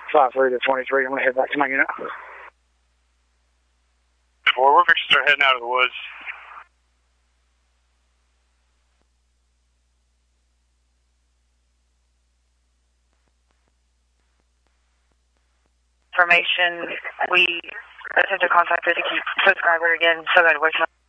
5-3 to 23. I'm going to head back to my unit. 4, we're fixing to start heading out of the woods. Information, we attempted contact with the subscriber again, so that voicemail.